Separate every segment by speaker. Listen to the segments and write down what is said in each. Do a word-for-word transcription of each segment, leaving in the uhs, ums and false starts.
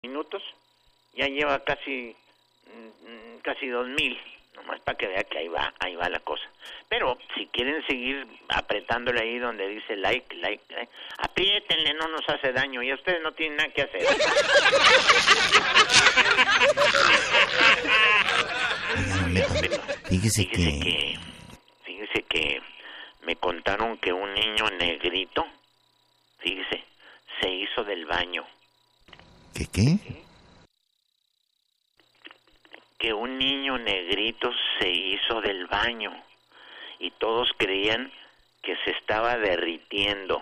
Speaker 1: minutos, ya lleva casi casi dos mil, nomás para que vea que ahí va, ahí va la cosa. Pero si quieren seguir apretándole ahí donde dice like, like, like, apriétenle, no nos hace daño, y ustedes no tienen nada que hacer.
Speaker 2: Fíjese, fíjese que...
Speaker 1: que... Fíjese que me contaron que un niño negrito, fíjese, se hizo del baño.
Speaker 2: ¿Qué qué?
Speaker 1: Que un niño negrito se hizo del baño y todos creían que se estaba derritiendo.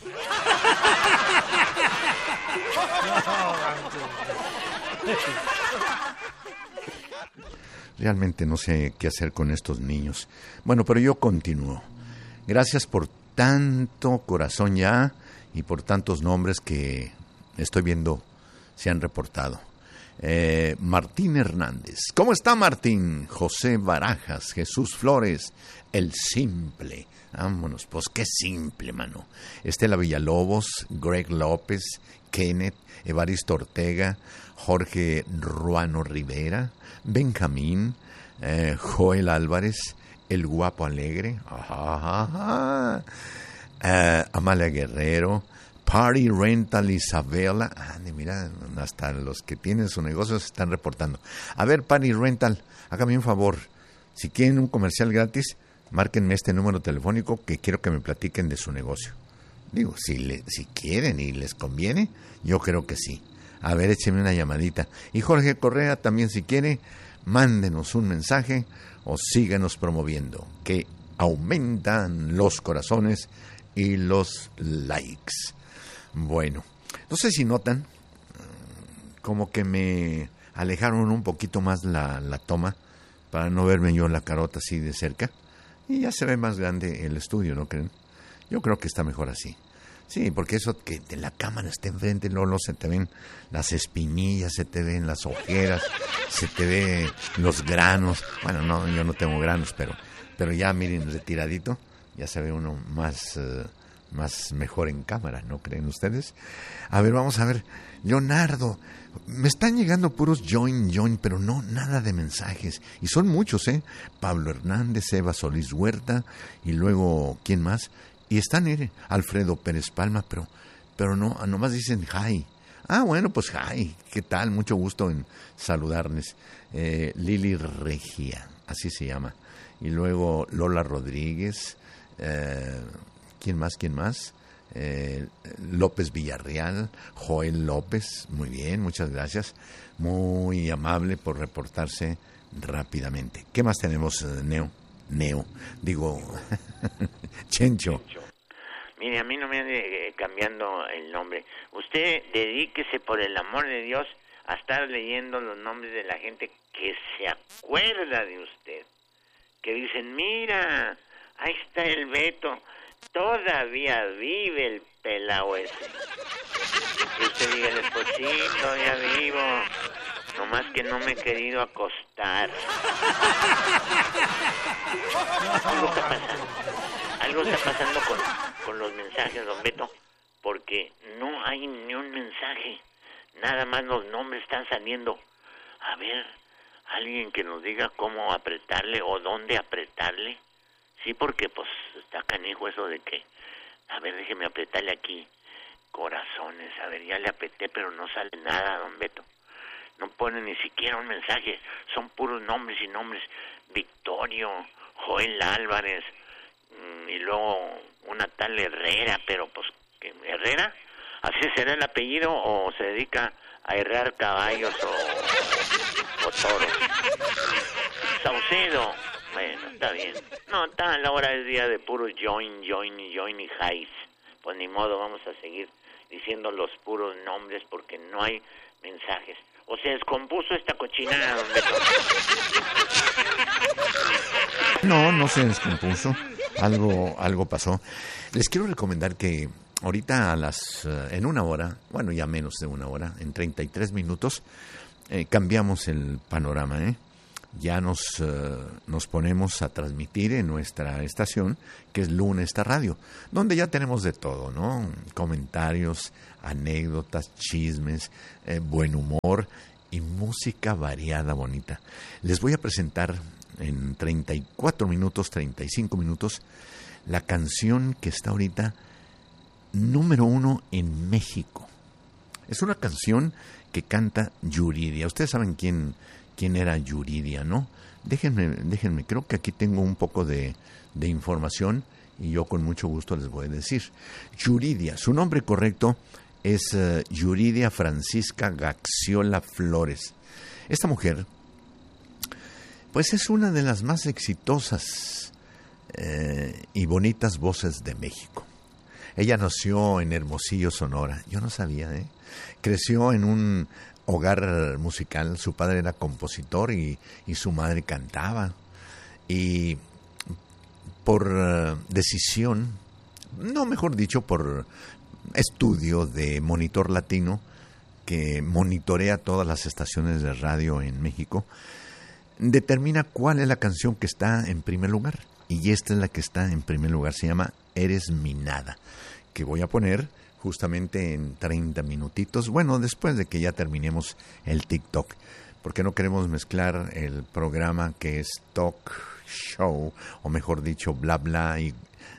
Speaker 2: Realmente no sé qué hacer con estos niños. Bueno, pero yo continúo. Gracias por tanto corazón ya y por tantos nombres que estoy viendo se han reportado. Eh, Martín Hernández. ¿Cómo está Martín? José Barajas, Jesús Flores, el simple. Vámonos, pues qué simple, mano. Estela Villalobos, Greg López, Kenneth, Evaristo Ortega, Jorge Ruano Rivera, Benjamín, eh, Joel Álvarez, El Guapo Alegre, ajá, ajá, eh, Amalia Guerrero, Party Rental Isabela. Ah, mira, hasta los que tienen su negocio se están reportando. A ver, Party Rental, hágame un favor. Si quieren un comercial gratis, márquenme este número telefónico que quiero que me platiquen de su negocio. Digo, si, le, si quieren y les conviene, yo creo que sí. A ver, échenme una llamadita. Y Jorge Correa también, si quiere, mándenos un mensaje o síganos promoviendo, que aumentan los corazones y los likes. Bueno, no sé si notan, como que me alejaron un poquito más la, la toma para no verme yo la carota así de cerca. Y ya se ve más grande el estudio, ¿no creen? Yo creo que está mejor así. Sí, porque eso que de la cámara está enfrente, luego no se te ven las espinillas, se te ven las ojeras, se te ven los granos. Bueno, no, yo no tengo granos, pero, pero ya miren, retiradito, ya se ve uno más... Uh, más mejor en cámara, ¿no creen ustedes? A ver, vamos a ver. Leonardo, me están llegando puros join, join, pero no, nada de mensajes. Y son muchos, ¿eh? Pablo Hernández, Eva Solís Huerta, y luego, ¿quién más? Y están, eh, Alfredo Pérez Palma, pero, pero no, nomás dicen hi. Ah, bueno, pues hi, ¿qué tal? Mucho gusto en saludarles. Eh, Lili Regia, así se llama. Y luego Lola Rodríguez, eh... ¿Quién más? ¿Quién más? Eh, López Villarreal, Joel López, muy bien, muchas gracias. Muy amable por reportarse rápidamente. ¿Qué más tenemos, Neo? Neo, digo, Chencho.
Speaker 1: Mire, a mí no me ande cambiando el nombre. Usted dedíquese, por el amor de Dios, a estar leyendo los nombres de la gente que se acuerda de usted. Que dicen, mira, ahí está el Beto. Todavía vive el pelao ese. Y usted dígale, pues sí, todavía vivo. Nomás que no me he querido acostar. Algo está pasando. Algo está pasando con, con los mensajes, don Beto. Porque no hay ni un mensaje. Nada más los nombres están saliendo. A ver, alguien que nos diga cómo apretarle o dónde apretarle. Sí, porque pues está canijo eso de que, a ver, déjeme apretarle aquí, corazones, a ver, ya le apreté, pero no sale nada, don Beto. No pone ni siquiera un mensaje, son puros nombres y nombres. Victorio, Joel Álvarez, y luego una tal Herrera, pero pues, ¿qué, Herrera? ¿Así será el apellido o se dedica a herrar caballos o, o toros? Saucedo. Bueno, está bien. No, está a la hora del día de puros join, join y join y highs. Pues ni modo, vamos a seguir diciendo los puros nombres porque no hay mensajes. O se descompuso esta cochinada, don Beto.
Speaker 2: No, no se descompuso. Algo, algo pasó. Les quiero recomendar que ahorita a las, en una hora, bueno, ya menos de una hora, en treinta y tres minutos, eh, cambiamos el panorama, ¿eh? ya nos, uh, nos ponemos a transmitir en nuestra estación, que es Luna Esta Radio, donde ya tenemos de todo, ¿no? Comentarios, anécdotas, chismes, eh, buen humor y música variada, bonita. Les voy a presentar en treinta y cuatro minutos, treinta y cinco minutos, la canción que está ahorita número uno en México. Es una canción que canta Yuridia. Ustedes saben quién, quién era Yuridia, ¿no? Déjenme, déjenme, creo que aquí tengo un poco de, de información y yo con mucho gusto les voy a decir. Yuridia, su nombre correcto es uh, Yuridia Francisca Gaxiola Flores. Esta mujer, pues es una de las más exitosas eh, y bonitas voces de México. Ella nació en Hermosillo, Sonora. Yo no sabía, ¿eh? Creció en un hogar musical. Su padre era compositor y, y su madre cantaba. Y por uh, decisión, no, mejor dicho, por estudio de Monitor Latino, que monitorea todas las estaciones de radio en México, determina cuál es la canción que está en primer lugar. Y esta es la que está en primer lugar. Se llama Eres mi nada, que voy a poner justamente en treinta minutitos, bueno, después de que ya terminemos el TikTok, porque no queremos mezclar el programa que es talk show, o mejor dicho, bla bla y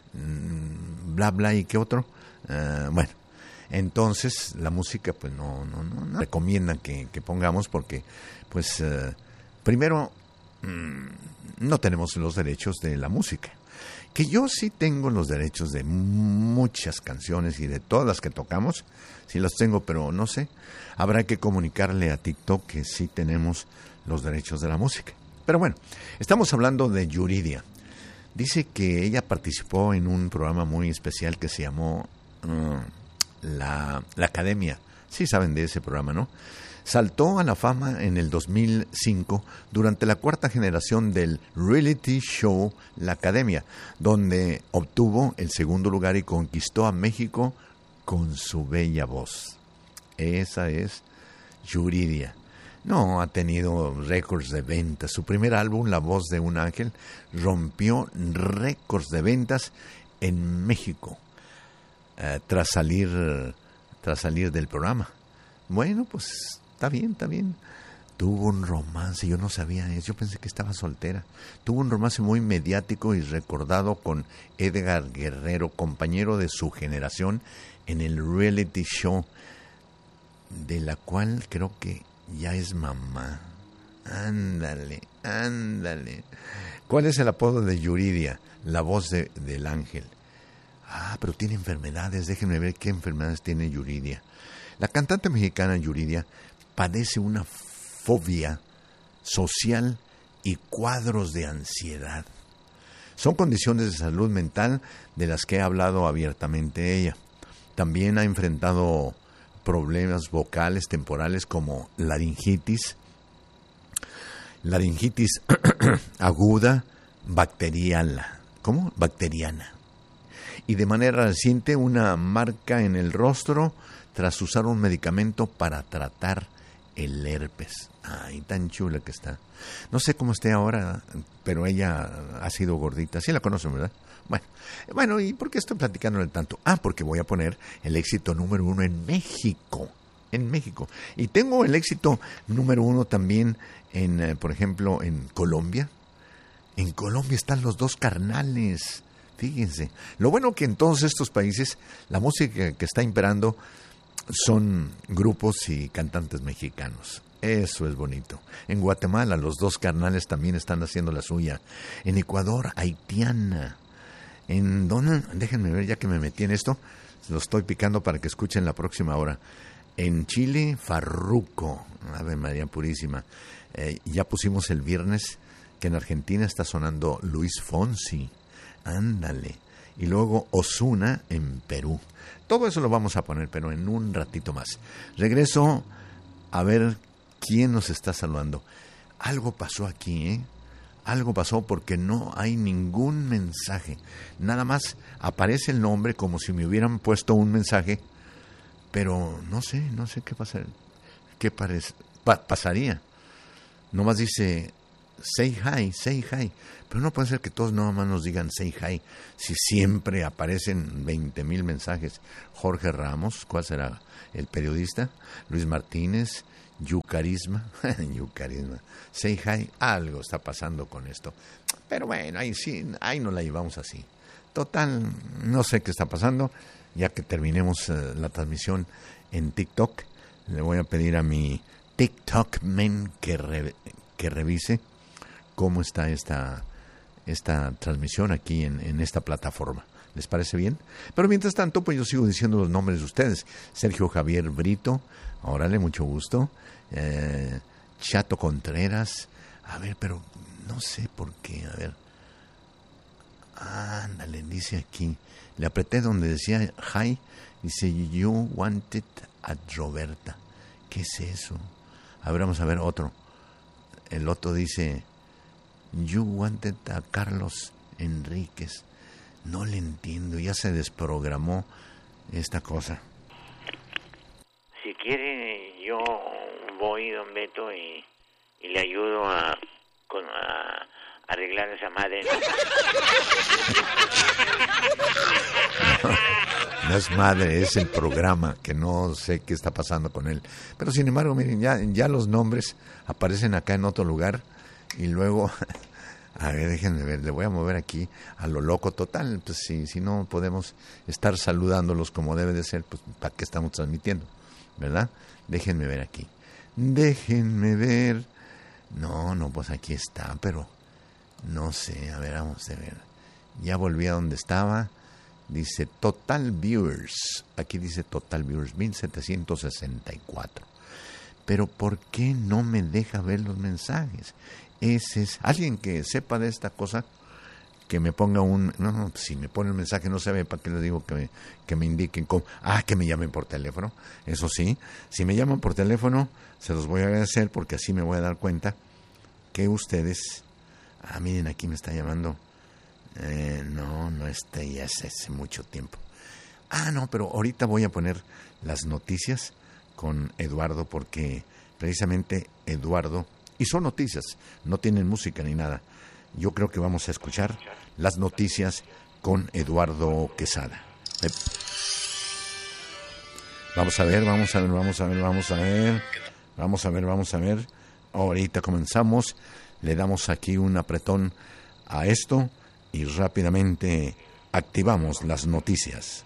Speaker 2: mm, bla bla y qué otro, uh, bueno, entonces la música pues no, no, no, no recomiendan que, que pongamos porque pues uh, primero mmm, no tenemos los derechos de la música. Que yo sí tengo los derechos de muchas canciones y de todas las que tocamos, sí las tengo, pero no sé, habrá que comunicarle a TikTok que sí tenemos los derechos de la música. Pero bueno, estamos hablando de Yuridia. Dice que ella participó en un programa muy especial que se llamó uh, la, la Academia. Sí saben de ese programa, ¿no? Saltó a la fama en el dos mil cinco durante la cuarta generación del reality show La Academia, donde obtuvo el segundo lugar y conquistó a México con su bella voz. Esa es Yuridia. No, ha tenido récords de ventas. Su primer álbum, La Voz de un Ángel, rompió récords de ventas en México eh, tras salir, tras salir del programa. Bueno, pues está bien, está bien. Tuvo un romance, yo no sabía eso, yo pensé que estaba soltera. Tuvo un romance muy mediático y recordado con Edgar Guerrero, compañero de su generación en el reality show, de la cual creo que ya es mamá. Ándale, ándale. ¿Cuál es el apodo de Yuridia? La voz de, del ángel. Ah, pero tiene enfermedades, déjenme ver qué enfermedades tiene Yuridia. La cantante mexicana Yuridia padece una fobia social y cuadros de ansiedad. Son condiciones de salud mental de las que ha hablado abiertamente ella. También ha enfrentado problemas vocales temporales como laringitis, laringitis aguda bacteriana, ¿cómo? Bacteriana. Y de manera reciente una marca en el rostro tras usar un medicamento para tratar el herpes. Ay, tan chula que está. No sé cómo esté ahora, pero ella ha sido gordita. Sí la conocen, ¿verdad? Bueno, bueno, ¿y por qué estoy platicándole tanto? Ah, porque voy a poner el éxito número uno en México. En México. Y tengo el éxito número uno también en, eh, por ejemplo, en Colombia. En Colombia están los dos carnales. Fíjense. Lo bueno que en todos estos países la música que está imperando son grupos y cantantes mexicanos. Eso es bonito. En Guatemala los dos carnales también están haciendo la suya. En Ecuador, haitiana. En dónde, déjenme ver ya que me metí en esto, lo estoy picando para que escuchen la próxima hora. En Chile, Farruko. Ave María Purísima. Eh, ya pusimos el viernes que en Argentina está sonando Luis Fonsi. Ándale. Y luego Ozuna en Perú. Todo eso lo vamos a poner, pero en un ratito más. Regreso a ver quién nos está saludando. Algo pasó aquí, ¿eh? Algo pasó porque no hay ningún mensaje. Nada más aparece el nombre como si me hubieran puesto un mensaje, pero no sé, no sé qué pasar, qué parece, pa- pasaría. Nomás dice say hi, say hi. Pero no puede ser que todos nada más nos digan say hi, si siempre aparecen veinte mil mensajes. Jorge Ramos, ¿cuál será el periodista? Luis Martínez, Yucarisma, Yucarisma, say hi, algo está pasando con esto. Pero bueno, ahí sí, ahí nos la llevamos así. Total, no sé qué está pasando. Ya que terminemos uh, la transmisión en TikTok, le voy a pedir a mi TikTok men que, re, que revise cómo está esta, esta transmisión aquí en, en esta plataforma. ¿Les parece bien? Pero mientras tanto, pues yo sigo diciendo los nombres de ustedes. Sergio Javier Brito, órale, mucho gusto. Eh, Chato Contreras, a ver, pero no sé por qué, a ver. Ándale, dice aquí. Le apreté donde decía hi, dice you wanted a Roberta. ¿Qué es eso? A ver, vamos a ver otro. El otro dice you wanted a Carlos Enríquez. No le entiendo, ya se desprogramó esta cosa.
Speaker 1: Si quiere, yo voy, don Beto, y, y le ayudo a, con, a arreglar esa madre.
Speaker 2: No es madre, es el programa, que no sé qué está pasando con él. Pero sin embargo, miren, ya, ya los nombres aparecen acá en otro lugar y luego, a ver, déjenme ver, le voy a mover aquí a lo loco total. Pues si, si no podemos estar saludándolos como debe de ser, pues ¿para qué estamos transmitiendo? ¿Verdad? Déjenme ver aquí. Déjenme ver. No, no, pues aquí está, pero no sé, a ver, vamos a ver. Ya volví a donde estaba. Dice Total Viewers. Aquí dice Total Viewers, mil setecientos sesenta y cuatro. Pero ¿por qué no me deja ver los mensajes? Ese es alguien que sepa de esta cosa, que me ponga un... No, no, si me pone el mensaje no se ve, ¿para qué les digo que me, que me indiquen cómo? Ah, que me llamen por teléfono. Eso sí, si me llaman por teléfono, se los voy a agradecer porque así me voy a dar cuenta que ustedes... Ah, miren, aquí me está llamando... Eh, no, no está ya hace, hace mucho tiempo. Ah, no, pero ahorita voy a poner las noticias con Eduardo porque precisamente Eduardo, y son noticias, no tienen música ni nada. Yo creo que vamos a escuchar las noticias con Eduardo Quesada. Eh. Vamos a ver, vamos a ver, vamos a ver, vamos a ver, vamos a ver, vamos a ver. Ahorita comenzamos, le damos aquí un apretón a esto. Y rápidamente activamos las noticias.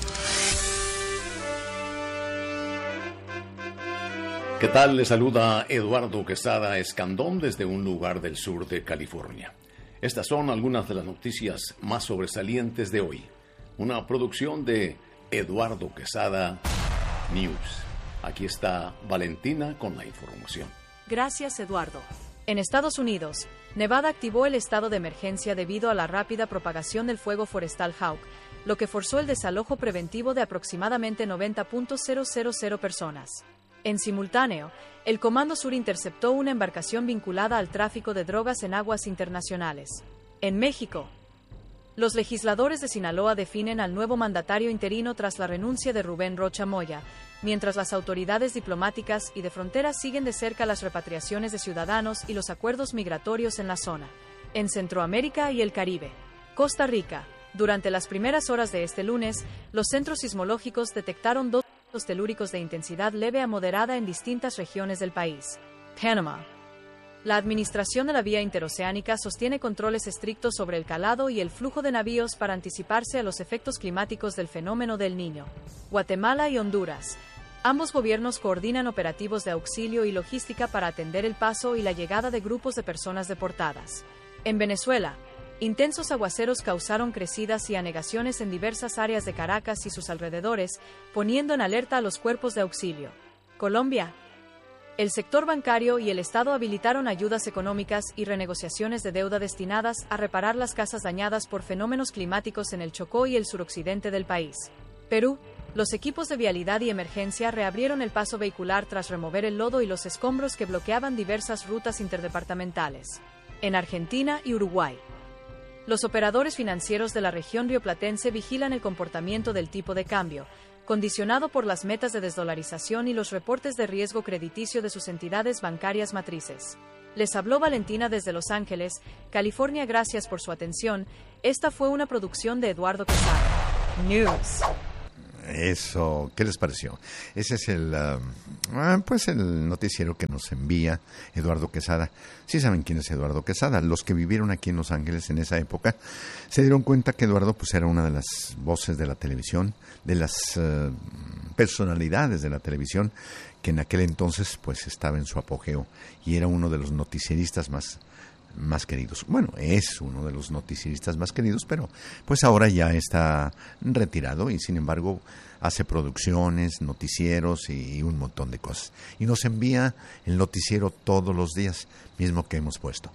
Speaker 3: ¿Qué tal? Le saluda Eduardo Quesada Escandón desde un lugar del sur de California. Estas son algunas de las noticias más sobresalientes de hoy. Una producción de Eduardo Quesada News. Aquí está Valentina con la información.
Speaker 4: Gracias, Eduardo. En Estados Unidos, Nevada activó el estado de emergencia debido a la rápida propagación del fuego forestal Hawk, lo que forzó el desalojo preventivo de aproximadamente noventa mil personas. En simultáneo, el Comando Sur interceptó una embarcación vinculada al tráfico de drogas en aguas internacionales. En México, los legisladores de Sinaloa definen al nuevo mandatario interino tras la renuncia de Rubén Rocha Moya, mientras las autoridades diplomáticas y de frontera siguen de cerca las repatriaciones de ciudadanos y los acuerdos migratorios en la zona. En Centroamérica y el Caribe, Costa Rica, durante las primeras horas de este lunes, los centros sismológicos detectaron dos telúricos de intensidad leve a moderada en distintas regiones del país. Panamá. La Administración de la Vía Interoceánica sostiene controles estrictos sobre el calado y el flujo de navíos para anticiparse a los efectos climáticos del fenómeno del Niño. Guatemala y Honduras. Ambos gobiernos coordinan operativos de auxilio y logística para atender el paso y la llegada de grupos de personas deportadas. En Venezuela, intensos aguaceros causaron crecidas y anegaciones en diversas áreas de Caracas y sus alrededores, poniendo en alerta a los cuerpos de auxilio. Colombia. El sector bancario y el Estado habilitaron ayudas económicas y renegociaciones de deuda destinadas a reparar las casas dañadas por fenómenos climáticos en el Chocó y el suroccidente del país. Perú. Los equipos de vialidad y emergencia reabrieron el paso vehicular tras remover el lodo y los escombros que bloqueaban diversas rutas interdepartamentales. En Argentina y Uruguay. Los operadores financieros de la región rioplatense vigilan el comportamiento del tipo de cambio, condicionado por las metas de desdolarización y los reportes de riesgo crediticio de sus entidades bancarias matrices. Les habló Valentina desde Los Ángeles, California. Gracias por su atención. Esta fue una producción de Eduardo Quesada. News.
Speaker 2: Eso, ¿qué les pareció? Ese es el, uh, pues el noticiero que nos envía Eduardo Quesada. Sí saben quién es Eduardo Quesada. Los que vivieron aquí en Los Ángeles en esa época se dieron cuenta que Eduardo pues era una de las voces de la televisión, de las uh, personalidades de la televisión, que en aquel entonces pues estaba en su apogeo y era uno de los noticieristas más más queridos. Bueno, es uno de los noticieristas más queridos, pero pues ahora ya está retirado y sin embargo hace producciones, noticieros y un montón de cosas. Y nos envía el noticiero todos los días, mismo que hemos puesto.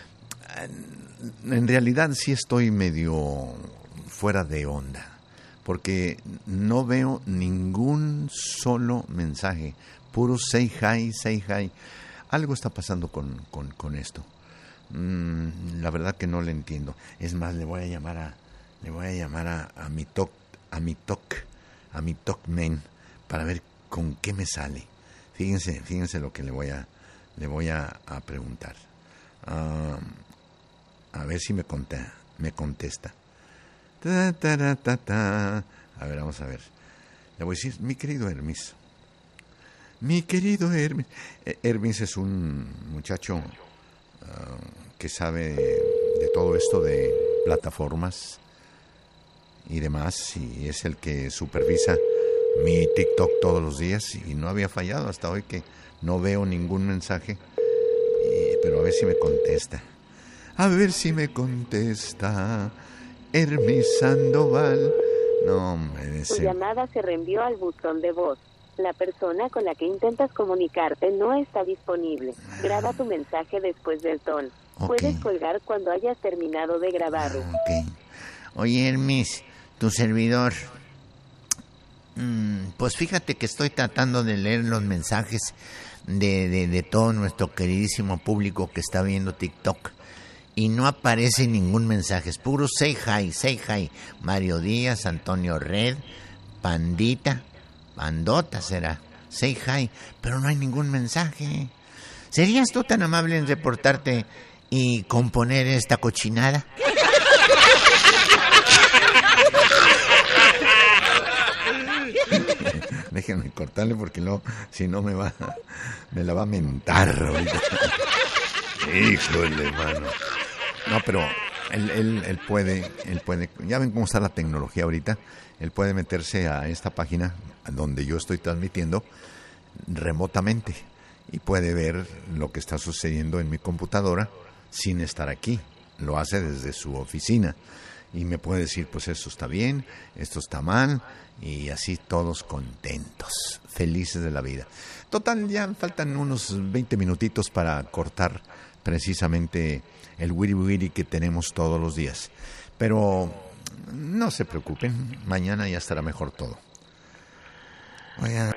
Speaker 2: En realidad sí estoy medio fuera de onda, porque no veo ningún solo mensaje, puro say hi, say hi. Algo está pasando con, con, con esto. Mm, la verdad que no le entiendo. Es más, le voy a llamar a le voy a llamar a, a mi talk a mi talk a mi talkman para ver con qué me sale. Fíjense, fíjense lo que le voy a le voy a, a preguntar. Um, a ver si me contesta, me contesta. Ta, ta, ta, ta, ta. A ver, vamos a ver. Le voy a decir, mi querido Hermis. Mi querido Hermis. Hermis es un muchacho Uh, que sabe de, de todo esto de plataformas y demás, y es el que supervisa mi TikTok todos los días y no había fallado hasta hoy, que no veo ningún mensaje, y, pero a ver si me contesta a ver si me contesta Hermis Sandoval. No, hombre,
Speaker 5: tu llamada se reenvió al buzón de voz. La persona con la que intentas comunicarte no está disponible. Graba tu mensaje después del tono. Okay. Puedes colgar cuando hayas terminado de grabarlo.
Speaker 6: Ok. Oye, Hermis, tu servidor. Mm, pues fíjate que estoy tratando de leer los mensajes de, de, de todo nuestro queridísimo público que está viendo TikTok. Y no aparece ningún mensaje. Es puro say hi, say hi. Mario Díaz, Antonio Red, Pandita... Andota será, say hi, pero no hay ningún mensaje. ¿Serías tú tan amable en reportarte y componer esta cochinada?
Speaker 2: Déjenme cortarle porque no, si no me va, me la va a mentar ahorita. Híjole, mano. No, pero él, él, él puede, él puede, ya ven cómo está la tecnología ahorita. Él puede meterse a esta página donde yo estoy transmitiendo remotamente y puede ver lo que está sucediendo en mi computadora sin estar aquí. Lo hace desde su oficina y me puede decir, pues esto está bien, esto está mal, y así todos contentos, felices de la vida. Total, ya faltan unos veinte minutitos para cortar precisamente el wiri wiri que tenemos todos los días. Pero no se preocupen, mañana ya estará mejor todo. Oiga,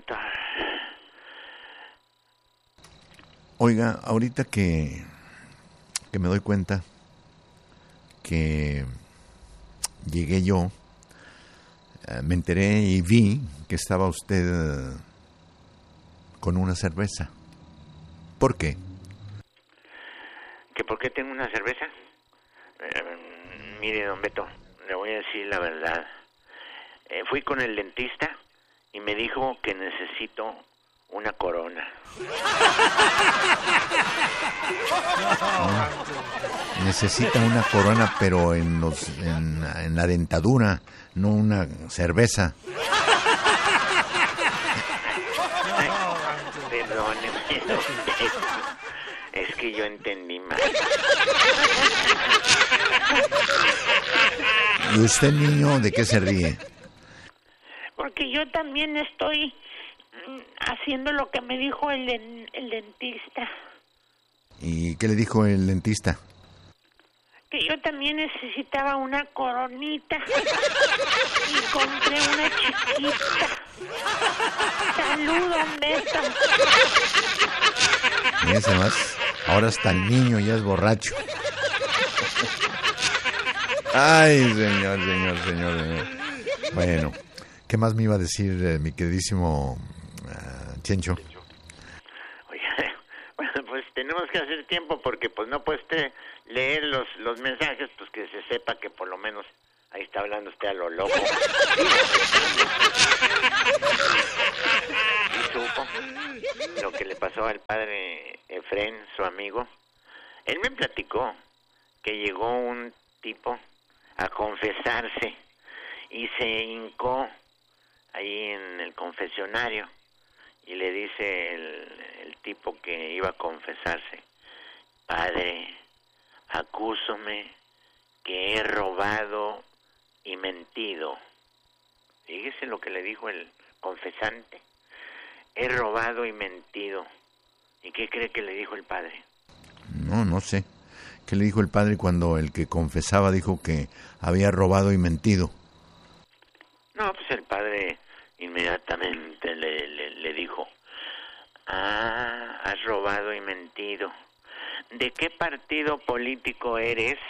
Speaker 2: Oiga, ahorita que, que me doy cuenta que llegué yo, eh, me enteré y vi que estaba usted eh, con una cerveza. ¿Por qué?
Speaker 1: ¿Que por qué tengo una cerveza? Eh, mire, don Beto, le voy a decir la verdad. Eh, fui con el dentista y me dijo que necesito una corona.
Speaker 2: No, necesita una corona, pero en los en, en la dentadura, no una cerveza.
Speaker 1: Ay, perdóneme, es que yo entendí mal.
Speaker 2: ¿Y usted, niño, de qué se ríe?
Speaker 7: Porque yo también estoy haciendo lo que me dijo el, el dentista.
Speaker 2: ¿Y qué le dijo el dentista?
Speaker 7: Que yo también necesitaba una coronita y compré una chiquita. Salud, don Beto.
Speaker 2: Fíjense más, ahora hasta el niño ya es borracho. Ay, señor, señor, señor, señor. Bueno, ¿qué más me iba a decir eh, mi queridísimo uh, Chencho?
Speaker 1: Oiga, bueno, pues tenemos que hacer tiempo porque pues no puede usted leer los, los mensajes, pues que se sepa que por lo menos ahí está hablando usted a lo loco. Y supo lo que le pasó al padre Efrén, su amigo. Él me platicó que llegó un tipo a confesarse y se hincó ahí en el confesionario y le dice el, el tipo que iba a confesarse: padre, acúsome que he robado y mentido. Fíjese lo que le dijo el confesante: he robado y mentido. ¿Y qué cree que le dijo el padre?
Speaker 2: No, no sé. ¿Qué le dijo el padre cuando el que confesaba dijo que había robado y mentido?
Speaker 1: No, pues el padre inmediatamente le, le, le dijo: ah, has robado y mentido. ¿De qué partido político eres?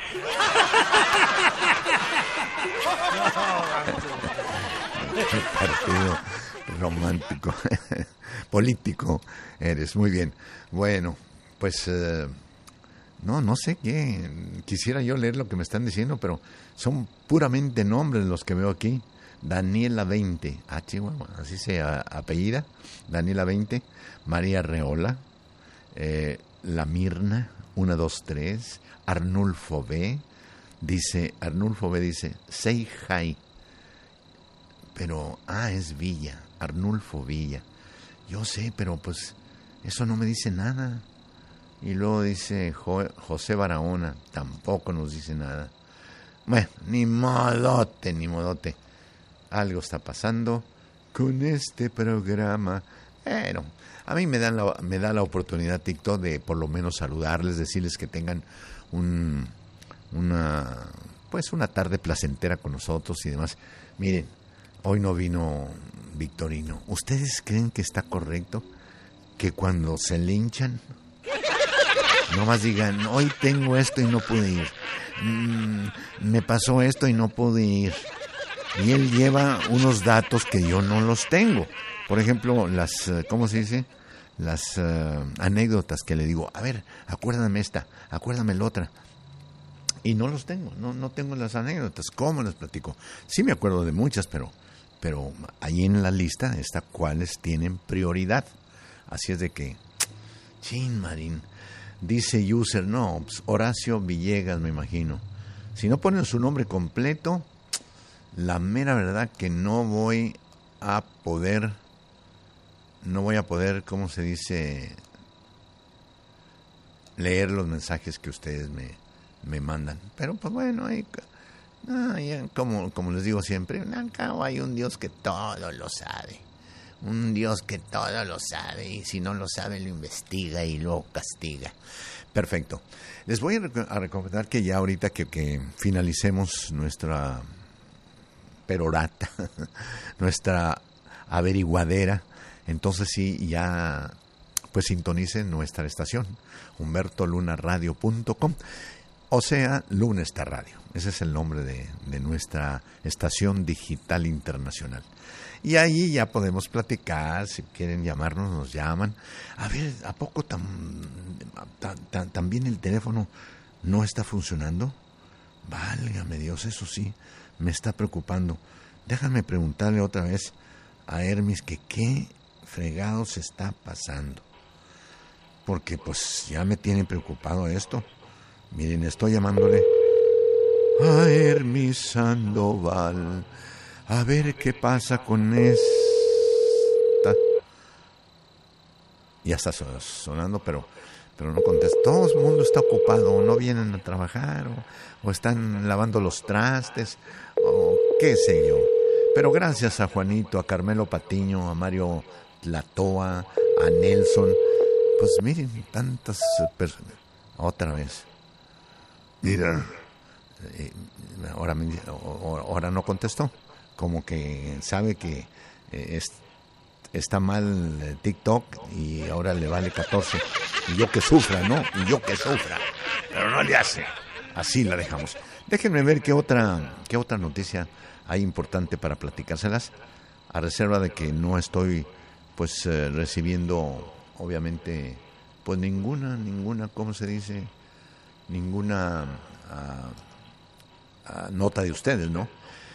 Speaker 2: Partido romántico, político eres, muy bien. Bueno, pues uh, no, no sé qué. Quisiera yo leer lo que me están diciendo, pero son puramente nombres los que veo aquí. Daniela veinte, ah, Chihuahua, así se apellida, Daniela veinte, María Reola, eh, La Mirna, uno, dos, tres, Arnulfo B, dice, Arnulfo B dice, Seijai, pero, ah, es Villa, Arnulfo Villa, yo sé, pero pues, eso no me dice nada. Y luego dice jo, José Barahona, tampoco nos dice nada. Bueno, ni modote, ni modote. Algo está pasando con este programa. Pero a mí me, dan la, me da la oportunidad TikTok de por lo menos saludarles, decirles que tengan un, una, pues una tarde placentera con nosotros y demás. Miren, hoy no vino Victorino. ¿Ustedes creen que está correcto que cuando se linchan nomás digan, hoy tengo esto y no pude ir, mm, me pasó esto y no pude ir? Y él lleva unos datos que yo no los tengo. Por ejemplo, las, ¿cómo se dice? Las uh, anécdotas que le digo, a ver, acuérdame esta, acuérdame la otra. Y no los tengo, no, no tengo las anécdotas. ¿Cómo les platico? Sí me acuerdo de muchas, pero, pero ahí en la lista está cuáles tienen prioridad. Así es de que, chin, Marín. Dice user, no, pues Horacio Villegas, me imagino. Si no ponen su nombre completo, la mera verdad que no voy a poder, no voy a poder, ¿cómo se dice? Leer los mensajes que ustedes me, me mandan. Pero pues bueno, hay, hay, como, como les digo siempre, acá hay un Dios que todo lo sabe. Un Dios que todo lo sabe, y si no lo sabe lo investiga y luego castiga. Perfecto. Les voy a, rec- a recomendar que ya ahorita que, que finalicemos nuestra perorata, nuestra averiguadera, entonces sí, ya pues sintonicen nuestra estación, humberto luna radio punto com, o sea, Lunesta Radio. Ese es el nombre de, de nuestra estación digital internacional. Y ahí ya podemos platicar, si quieren llamarnos, nos llaman. A ver, ¿a poco tan, tan, tan, también el teléfono no está funcionando? Válgame Dios, eso sí, me está preocupando. Déjame preguntarle otra vez a Hermis que qué fregados está pasando. Porque pues ya me tiene preocupado esto. Miren, estoy llamándole a Hermis Sandoval. A ver qué pasa con esta. Ya está sonando, pero, pero no contesta. Todo el mundo está ocupado, no vienen a trabajar, o, o están lavando los trastes, o qué sé yo. Pero gracias a Juanito, a Carmelo Patiño, a Mario Latoa, a Nelson. Pues miren, tantas personas. Otra vez. Mira. Eh, ahora, me, ahora no contestó. Como que sabe que eh, es, está mal eh, TikTok y ahora le vale catorce. Y yo que sufra, ¿no? Y yo que sufra. Pero no le hace. Así la dejamos. Déjenme ver qué otra, qué otra noticia hay importante para platicárselas, a reserva de que no estoy pues eh, recibiendo obviamente pues ninguna, ninguna, ¿cómo se dice? Ninguna uh, uh, nota de ustedes, ¿no?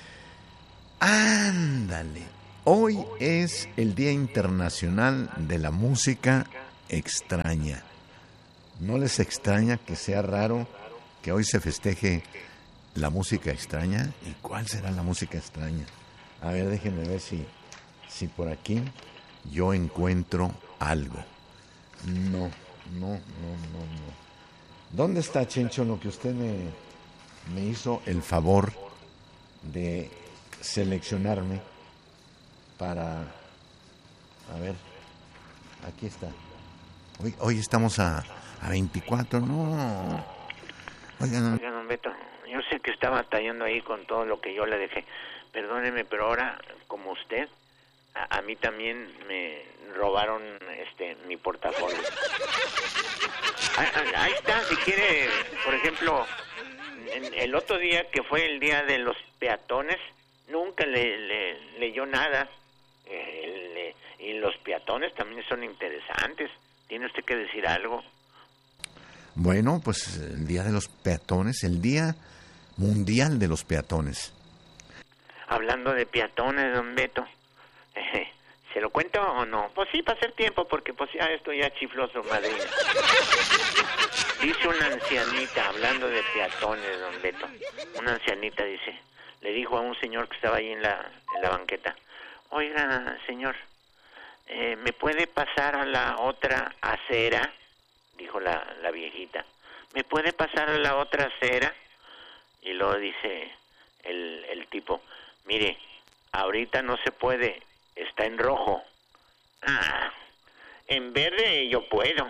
Speaker 2: Ándale, hoy es el Día Internacional de la Música Extraña. ¿No les extraña que sea raro que hoy se festeje la música extraña? ¿Y cuál será la música extraña? A ver, déjenme ver si, si por aquí yo encuentro algo. No, no, no, no, no. ¿Dónde está, Chencho, lo que usted me, me hizo el favor de seleccionarme para... A ver, aquí está. Hoy, hoy estamos a, a veinticuatro, no.
Speaker 1: Oigan, Oigan, don Beto, yo sé que está batallando ahí con todo lo que yo le dejé. Perdóneme, pero ahora, como usted, a, a mí también me robaron este mi portafolio. Ahí, ahí está, si quiere, por ejemplo, en, el otro día que fue el día de los peatones, nunca le, le leyó nada. Eh, le, y los peatones también son interesantes. ¿Tiene usted que decir algo?
Speaker 2: Bueno, pues el día de los peatones, el día mundial de los peatones.
Speaker 1: Hablando de peatones, don Beto, eh, ¿se lo cuento o no? Pues sí, para hacer tiempo, porque pues ya estoy ya chifloso, madrina. Dice una ancianita, hablando de peatones, don Beto, una ancianita dice, le dijo a un señor que estaba ahí en la, en la banqueta, oiga, señor, eh, ¿me puede pasar a la otra acera? Dijo la, la viejita, ¿me puede pasar a la otra acera? Y luego dice el, el tipo, mire, ahorita no se puede, está en rojo. Ah, en verde yo puedo.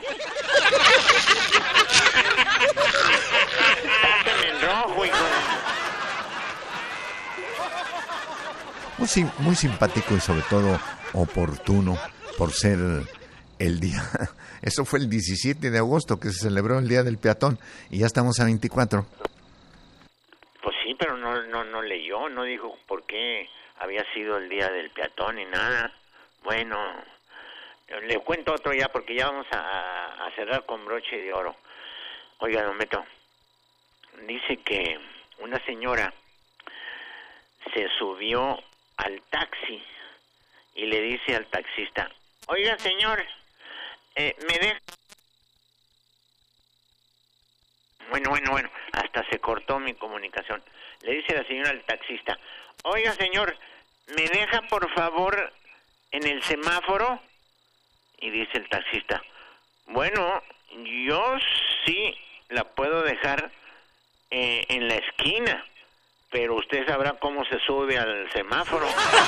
Speaker 1: Pásenme en rojo, hijo.
Speaker 2: Muy, sim- muy simpático y sobre todo oportuno por ser el día. Eso fue el diecisiete de agosto que se celebró el Día del Peatón y ya estamos a veinticuatro.
Speaker 1: Pues sí, pero no, no, no leyó, no dijo por qué había sido el Día del Peatón ni nada. Bueno, le cuento otro ya porque ya vamos a, a cerrar con broche de oro. Oiga, don Beto, dice que una señora se subió al taxi y le dice al taxista, oiga, señor, eh, me deja... Bueno, bueno, bueno, hasta se cortó mi comunicación. Le dice la señora al taxista, oiga, señor, ¿me deja por favor en el semáforo? Y dice el taxista, bueno, yo sí la puedo dejar eh, en la esquina, pero usted sabrá cómo se sube al semáforo.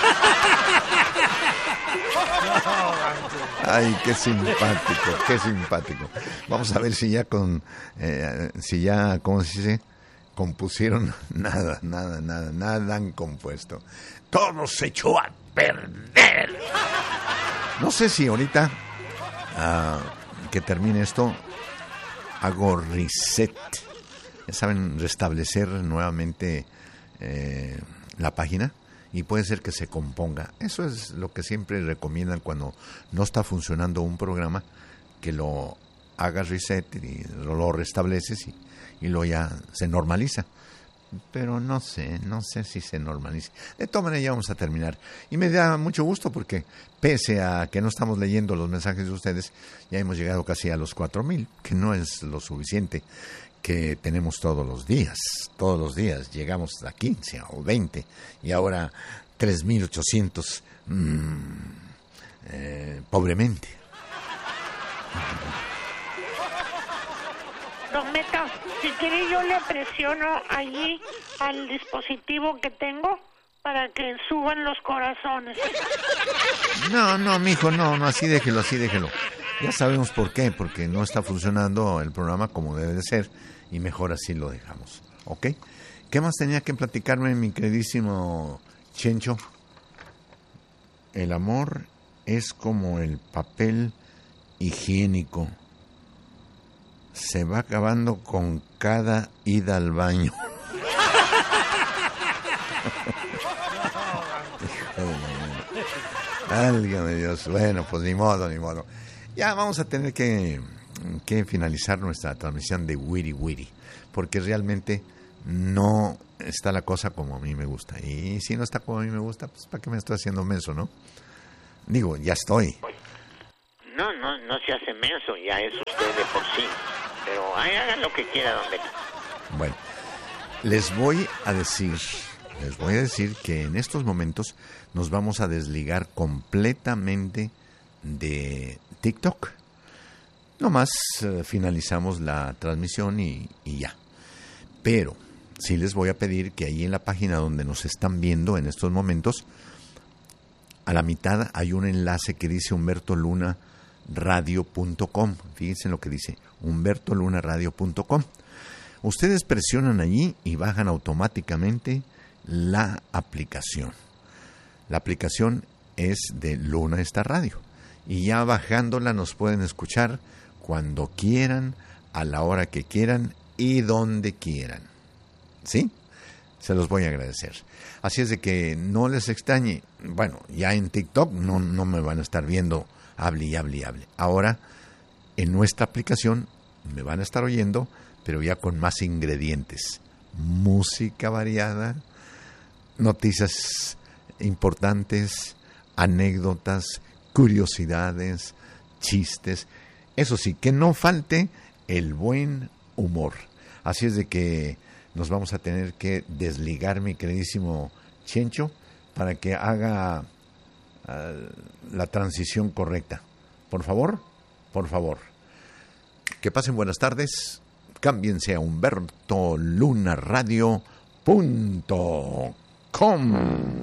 Speaker 2: Ay, qué simpático, qué simpático. Vamos a ver si ya con, eh, si ya, ¿cómo se dice? Compusieron nada, nada, nada, nada han compuesto. Todo se echó a perder. No sé si ahorita uh, que termine esto hago reset. Ya saben, restablecer nuevamente eh, la página y puede ser que se componga. Eso es lo que siempre recomiendan cuando no está funcionando un programa, que lo hagas reset y lo restableces y, y luego ya se normaliza. Pero no sé, no sé si se normaliza. De todas maneras ya vamos a terminar. Y me da mucho gusto porque pese a que no estamos leyendo los mensajes de ustedes, ya hemos llegado casi a los cuatro mil, que no es lo suficiente que tenemos todos los días. Todos los días llegamos a quince o veinte y ahora tres mil ochocientos mmm, eh, pobremente.
Speaker 7: Don Beto, si quiere yo le presiono allí al dispositivo que tengo para que suban los corazones.
Speaker 2: No, no, mijo, no, no, así déjelo, así déjelo. Ya sabemos por qué, porque no está funcionando el programa como debe de ser y mejor así lo dejamos, ¿ok? ¿Qué más tenía que platicarme, mi queridísimo Chencho? El amor es como el papel higiénico. Se va acabando con cada ida al baño. Válgame Dios. Bueno, pues ni modo, ni modo. Ya vamos a tener que que finalizar nuestra transmisión de Wiri Wiri, porque realmente no está la cosa como a mí me gusta. Y si no está como a mí me gusta, pues ¿para qué me estoy haciendo menso, no? Digo, ya estoy.
Speaker 1: No, no, no se hace menso, ya es usted de por sí. Pero ahí hagan lo que quiera, don Beto.
Speaker 2: Bueno, les voy a decir, les voy a decir que en estos momentos nos vamos a desligar completamente de TikTok. Nomás uh, finalizamos la transmisión y, y ya. Pero sí les voy a pedir que ahí en la página donde nos están viendo en estos momentos, a la mitad hay un enlace que dice humberto luna radio punto com. Fíjense en lo que dice, humberto luna radio punto com. Ustedes presionan allí y bajan automáticamente la aplicación. La aplicación es de Luna Esta Radio. Y ya bajándola nos pueden escuchar cuando quieran, a la hora que quieran y donde quieran. ¿Sí? Se los voy a agradecer. Así es de que no les extrañe. Bueno, ya en TikTok no, no me van a estar viendo hable y hable y hable. Ahora, en nuestra aplicación me van a estar oyendo, pero ya con más ingredientes. Música variada, noticias importantes, anécdotas, curiosidades, chistes. Eso sí, que no falte el buen humor. Así es de que nos vamos a tener que desligar, mi queridísimo Chencho, para que haga uh, la transición correcta. Por favor, por favor. Que pasen buenas tardes. Cámbiense a humberto luna radio punto com.